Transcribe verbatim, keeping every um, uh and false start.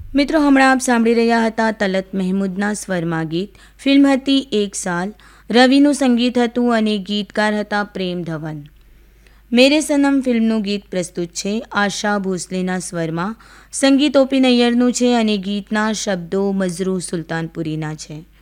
મિત્રો, હમણાં આપ સાંભળી રહ્યા હતા તલત મહેમૂદના સ્વરમાં ગીત. ફિલ્મ હતી એક સાલ. રવિનું સંગીત હતું અને ગીતકાર હતા પ્રેમ ધવન. મેરે સનમ ફિલ્મનું ગીત પ્રસ્તુત છે આશા ભોસલેના સ્વરમાં. સંગીત ઓપી નૈયરનું છે અને ગીતના શબ્દો મઝરૂ સુલતાનપુરીના છે.